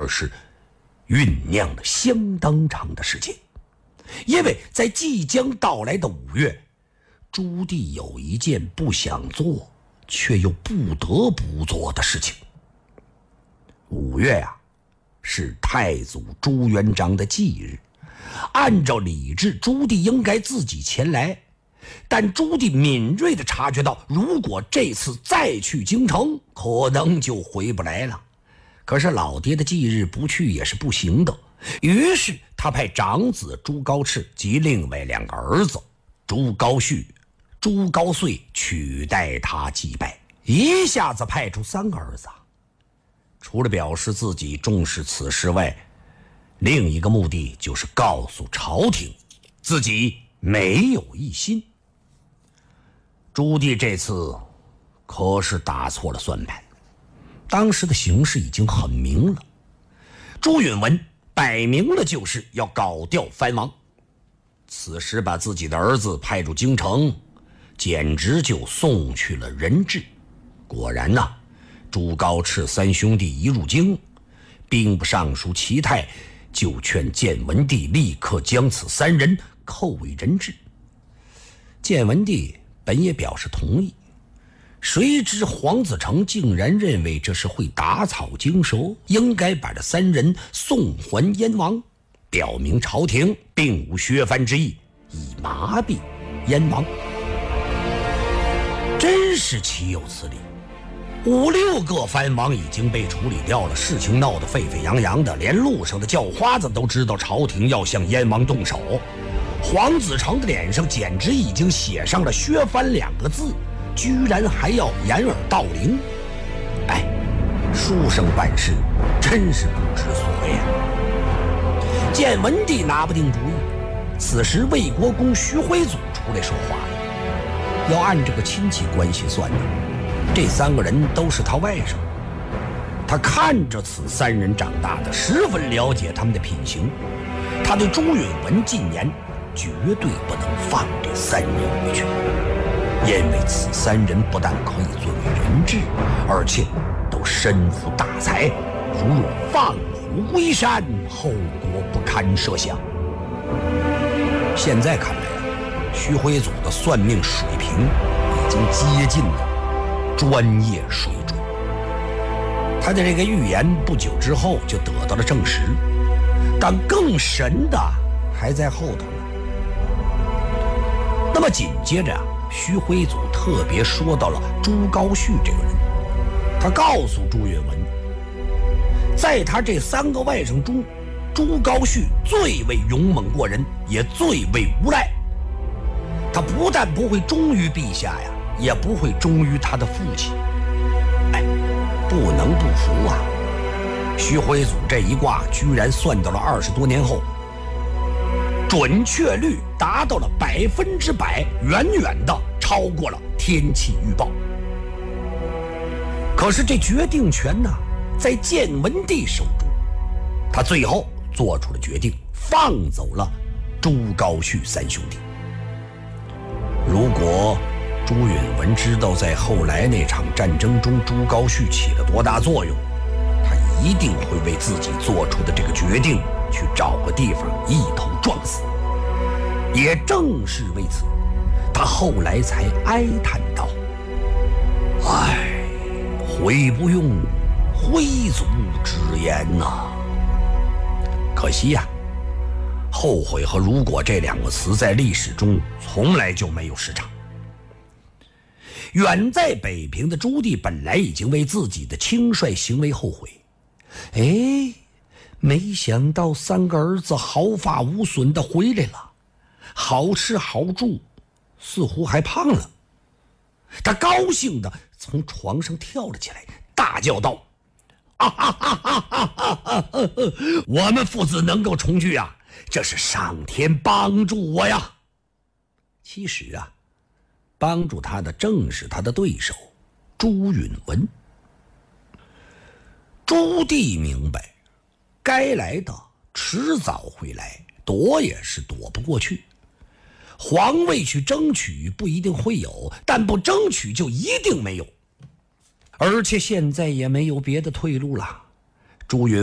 而是酝酿了相当长的时间。因为在即将到来的5月，朱棣有一件不想做却又不得不做的事情。5月啊，是太祖朱元璋的忌日，按照礼制，朱棣应该自己前来，但朱棣敏锐地察觉到，如果这次再去京城，可能就回不来了。可是老爹的忌日不去也是不行的，于是他派长子朱高炽及另外2个儿子朱高煦、朱高燧取代他祭拜，一下子派出3个儿子。除了表示自己重视此事外，另一个目的就是告诉朝廷自己没有异心。朱棣这次可是打错了算盘，当时的形势已经很明了，朱允炆摆明了就是要搞掉藩王，此时把自己的儿子派入京城，简直就送去了人质。果然呐，朱高炽3兄弟一入京，兵部尚书齐泰就劝建文帝立刻将此3人扣为人质。建文帝本也表示同意，谁知黄子成竟然认为这是会打草惊蛇，应该把这3人送还燕王，表明朝廷并无削藩之意，以麻痹燕王。真是岂有此理！5、6个藩王已经被处理掉了，事情闹得沸沸扬扬的，连路上的叫花子都知道朝廷要向燕王动手。黄子成的脸上简直已经写上了削藩2个字，居然还要掩耳盗铃。哎，书生办事真是不知所谓啊！建文帝拿不定主意，此时魏国公徐辉祖出来说话了。要按这个亲戚关系算呢，这3个人都是他外甥，他看着此3人长大的，十分了解他们的品行。他对朱允炆进言，绝对不能放这3人回去，因为此3人不但可以作为人质，而且都身负大财，如若放虎归山，后果不堪设想。现在看来啊，徐辉祖的算命水平已经接近了专业水准。他的这个预言不久之后就得到了证实，但更神的还在后头呢。那么紧接着啊，徐辉祖特别说到了朱高煦这个人，他告诉朱允炆，在他这3个外甥中，朱高煦最为勇猛过人，也最为无赖。他不但不会忠于陛下呀，也不会忠于他的父亲。哎，不能不服啊！徐辉祖这一卦居然算到了20多年后，准确率达到了100%，远远的超过了天气预报。可是这决定权呢，在建文帝手中，他最后做出了决定，放走了朱高煦3兄弟。如果朱允炆知道在后来那场战争中朱高煦起了多大作用，他一定会为自己做出的这个决定去找个地方一头撞死。也正是为此，他后来才哀叹道：唉，悔不用徽祖之言呐。可惜呀，后悔和如果这2个词在历史中从来就没有市场。远在北平的朱棣本来已经为自己的轻率行为后悔，没想到3个儿子毫发无损地回来了，好吃好住，似乎还胖了。他高兴地从床上跳了起来，大叫道：我们父子能够重聚啊，这是上天帮助我呀！其实啊，帮助他的正是他的对手朱允炆。朱棣明白，该来的迟早会来，躲也是躲不过去。皇位去争取不一定会有，但不争取就一定没有。而且现在也没有别的退路了。朱允